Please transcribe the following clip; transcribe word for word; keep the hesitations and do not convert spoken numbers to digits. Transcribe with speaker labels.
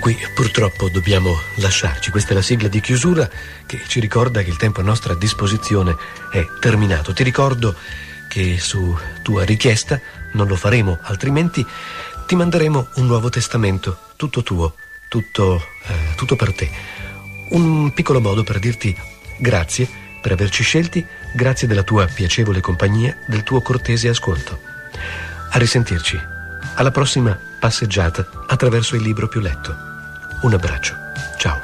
Speaker 1: qui purtroppo dobbiamo lasciarci. Questa è la sigla di chiusura che ci ricorda che il tempo a nostra disposizione è terminato. Ti ricordo che su tua richiesta, non lo faremo altrimenti, ti manderemo un Nuovo Testamento, tutto tuo, tutto, eh, tutto per te. Un piccolo modo per dirti grazie per averci scelti, grazie della tua piacevole compagnia, del tuo cortese ascolto. A risentirci. Alla prossima passeggiata attraverso il libro più letto. Un abbraccio.